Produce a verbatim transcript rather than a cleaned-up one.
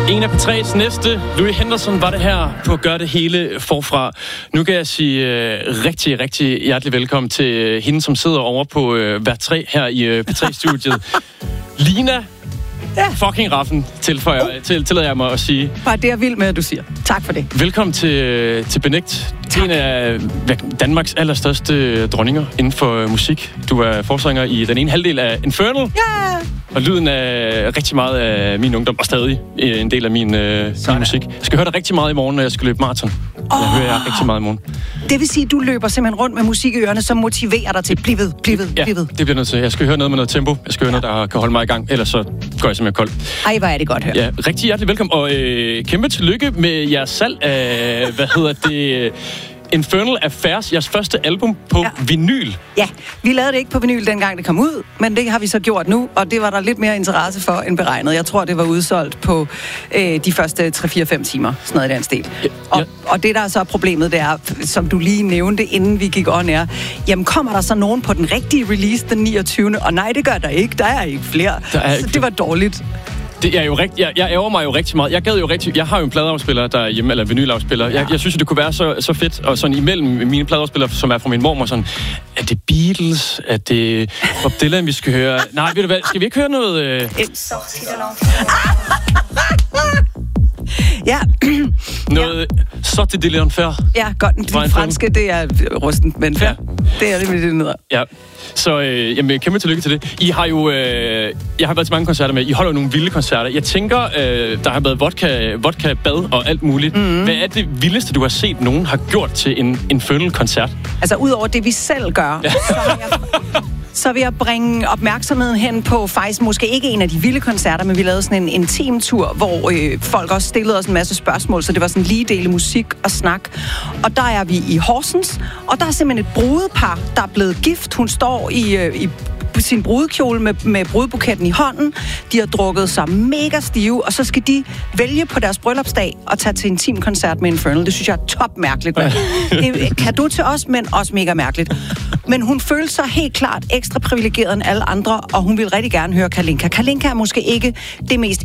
En af P tre's næste, Louis Henderson, var det her på Gør det hele forfra. Nu kan jeg sige uh, rigtig, rigtig hjertelig velkommen til uh, hende, som sidder over på uh, Vert tre her i uh, P tre-studiet. Lina ja. fucking Raffen, tilføjer, oh. til, tillader jeg mig at sige. Bare det er vildt med, at du siger. Tak for det. Velkommen til, til Benægt. Tak. En af Danmarks allerstørste dronninger inden for musik. Du er forsanger i den ene halvdel af Infernal. Ja! Og lyden af rigtig meget af min ungdom, og stadig en del af min, øh, min musik. Jeg skal høre dig rigtig meget i morgen, når jeg skal løbe maraton. Oh. Jeg hører jeg rigtig meget i morgen. Det vil sige, at du løber simpelthen rundt med musik i ørerne, som motiverer dig til bliv ved, bliv ved, ja, bliv ved. det bliver nødt til. Jeg skal høre noget med noget tempo. Jeg skal høre ja. noget, der kan holde mig i gang. Ellers så går jeg simpelthen kold. Ej, hvor er det godt hørt. Ja, rigtig hjertelig velkommen. Og øh, kæmpe tillykke med jeres salg af, hvad hedder det... Infernal Affairs, jeres første album på ja. vinyl. Ja, vi lavede det ikke på vinyl, dengang det kom ud, men det har vi så gjort nu, og det var der lidt mere interesse for end beregnet. Jeg tror, det var udsolgt på øh, de første tre fire fem timer, sådan noget i den stil. Ja, ja. Og, og det, der er så problemet, det er, som du lige nævnte, inden vi gik on air, jamen kommer der så nogen på den rigtige release den niogtyvende Og nej, det gør der ikke. Der er ikke flere. Er ikke så det var dårligt. Det er jo rigt, jeg, jeg ærger mig jo rigtig meget. Jeg gad jo rigtig, jeg har jo en pladeafspiller derhjemme, eller vinylafspiller. Ja. Jeg, jeg synes, det kunne være så, så fedt, og sådan imellem mine pladeafspillere, som er fra min mormor, sådan, er det Beatles? Er det Bob Dylan, vi skal høre? Nej, ved du hvad, skal vi ikke høre noget... Øh... Ja. Noget Sorti de l'Enfer. Ja, godt. Det franske, det er rustent, men ja. det er det med det neder. Ja. Så øh, jamen, kæmpe tillykke til det. I har jo... Øh, jeg har været til mange koncerter med. I holder jo nogle vilde koncerter. Jeg tænker, øh, der har været vodka, vodka, bad og alt muligt. Mm-hmm. Hvad er det vildeste, du har set, nogen har gjort til en Infernal-koncert? Altså, udover det, vi selv gør, ja. så har jeg... Så vil jeg bringe opmærksomheden hen på faktisk måske ikke en af de vilde koncerter, men vi lavede sådan en intimtur, hvor øh, folk også stillede os en masse spørgsmål, så det var sådan lige dele musik og snak. Og der er vi i Horsens, og der er simpelthen et brudepar, der er blevet gift. Hun står i, øh, i sin brudekjole med, med brudbuketten i hånden. De har drukket sig mega stive, og så skal de vælge på deres bryllupsdag og tage til intim koncert med Infernal. Det synes jeg er top mærkeligt. Kan du til os, men også mega mærkeligt. Men hun følte sig helt klart ekstra privilegeret end alle andre, og hun ville rigtig gerne høre Kalinka. Kalinka er måske ikke det mest